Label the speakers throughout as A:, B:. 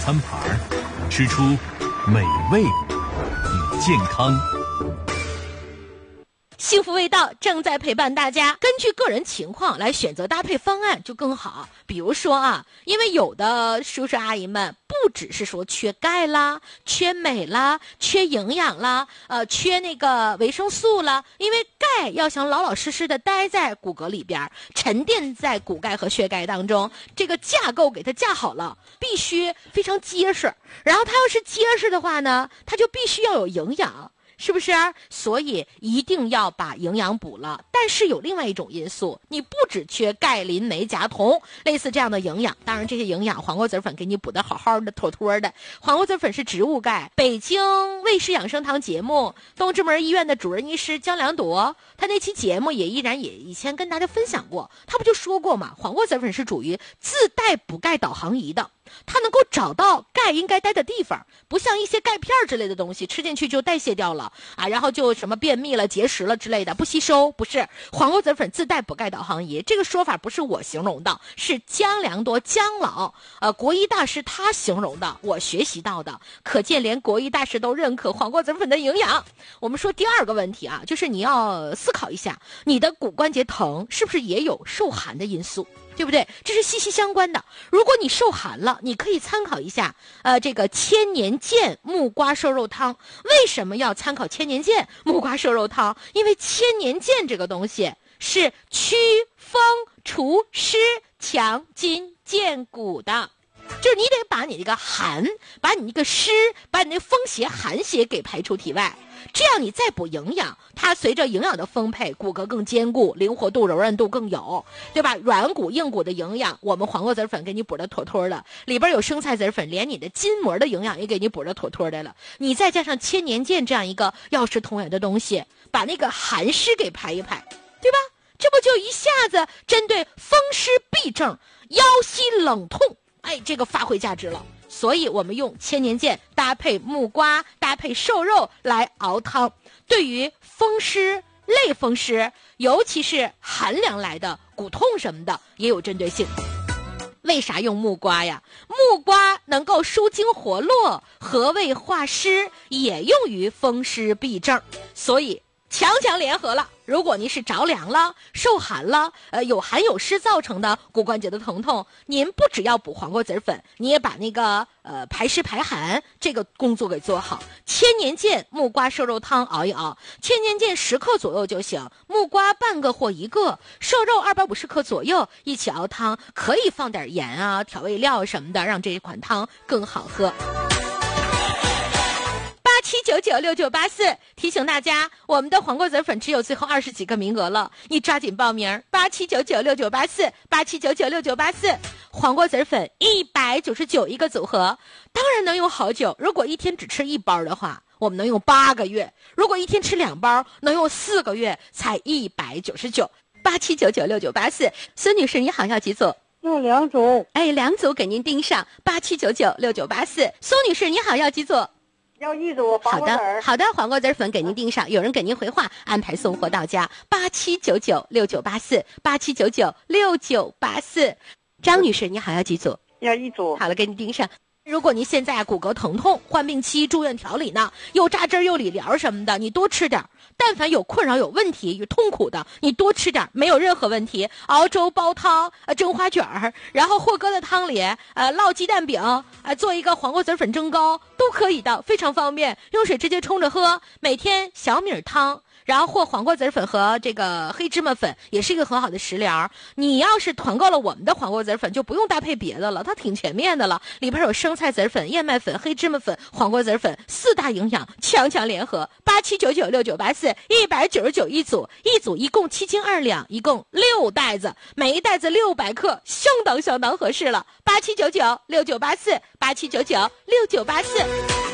A: 餐盘，吃出美味与健康。
B: 幸福味道正在陪伴大家，根据个人情况来选择搭配方案就更好。比如说啊，因为有的叔叔阿姨们不只是说缺钙啦、缺镁啦、缺营养啦，缺那个维生素啦，因为钙要想老老实实的待在骨骼里边，沉淀在骨钙和血钙当中，这个架构给它架好了，必须非常结实。然后它要是结实的话呢，它就必须要有营养。是不是？所以一定要把营养补了。但是有另外一种因素，你不只缺钙、磷、镁、钾、铜，类似这样的营养。当然，这些营养黄瓜籽粉给你补得好好的、妥妥的。黄瓜籽粉是植物钙。北京卫视养生堂节目，东直门医院的主任医师姜良铎，他那期节目也以前跟大家分享过，他不就说过嘛？黄瓜籽粉是属于自带补钙导航仪的。它能够找到钙应该待的地方，不像一些钙片之类的东西吃进去就代谢掉了啊，然后就什么便秘了、结石了之类的不吸收。不是，黄瓜籽粉自带补钙导航仪，这个说法不是我形容的，是姜良铎姜老国医大师他形容的，我学习到的。可见连国医大师都认可黄瓜籽粉的营养。我们说第二个问题啊，就是你要思考一下，你的骨关节疼是不是也有受寒的因素？对不对？这是息息相关的。如果你受寒了，你可以参考一下这个千年健木瓜瘦肉汤。为什么要参考千年健木瓜瘦肉汤？因为千年健这个东西是祛风除湿、强筋健骨的。就是你得把你这个寒，把你那个湿，把你那风邪寒邪给排出体外，这样你再补营养，它随着营养的丰沛，骨骼更坚固，灵活度柔韧度更有，对吧？软骨硬骨的营养，我们黄瓜籽粉给你补得妥妥的，里边有生菜籽粉，连你的筋膜的营养也给你补得妥妥的了。你再加上千年健这样一个药食同源的东西，把那个寒湿给排一排，对吧？这不就一下子针对风湿痹症、腰膝冷痛，这个发挥价值了。所以我们用千年健搭配木瓜搭配瘦肉来熬汤，对于风湿、类风湿，尤其是寒凉来的骨痛什么的也有针对性。为啥用木瓜呀？木瓜能够舒筋活络、和胃化湿，也用于风湿痹症，所以强联合了。如果您是着凉了、受寒了，有寒有湿造成的骨关节的疼痛，您不只要补黄瓜籽粉，你也把那个排湿排寒这个工作给做好。千年健木瓜瘦肉汤熬一熬，千年健10克左右就行，木瓜半个或1个，瘦肉250克左右一起熬汤，可以放点盐啊、调味料什么的，让这一款汤更好喝。87996984提醒大家，我们的黄瓜籽粉只有最后20几个名额了，你抓紧报名。87996984黄瓜籽粉199一个组合，当然能用好久。如果一天只吃1包的话，我们能用8个月；如果一天吃2包，能用4个月，才199。87996984，孙女士你好，要几组？
C: 要2组。
B: 2组给您盯上。87996984，宋女士你好，要几组？
C: 要1组黄瓜籽儿。
B: 好的，黄瓜籽粉给您盯上，有人给您回话，安排送货到家。87996984，87996984。张女士你好，要几组？
C: 要1组。
B: 好了，给你盯上。如果您现在骨骼疼痛、患病期住院调理呢，又扎针又理疗什么的，你多吃点。但凡有困扰、有问题、有痛苦的，你多吃点，没有任何问题。熬粥、煲汤、蒸花卷儿，然后或搁在汤里，烙鸡蛋饼，做一个黄瓜籽粉蒸糕，都可以的，非常方便。用水直接冲着喝，每天小米汤。然后或黄瓜籽粉和这个黑芝麻粉也是一个很好的食疗。你要是团购了我们的黄瓜籽粉，就不用搭配别的了，它挺全面的了。里边有生菜籽粉、燕麦粉、黑芝麻粉、黄瓜籽粉4大营养强联合。87996984，199一组，一组一共7斤2两，一共6袋子，每一袋子600克，相当合适了。87996984，87996984。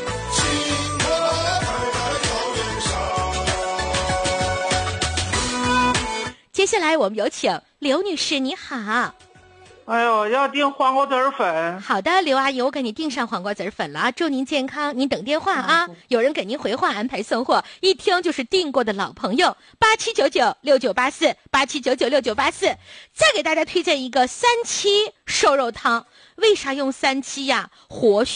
B: 接下来我们有请刘女士，你好。
C: 哎呦，要订黄瓜籽粉。
B: 好的，刘阿姨，我给你订上黄瓜籽粉了，祝您健康。您等电话啊，有人给您回话，安排送货。一听就是订过的老朋友。87996984，87996984。再给大家推荐一个3七瘦肉汤。为啥用3七呀？活血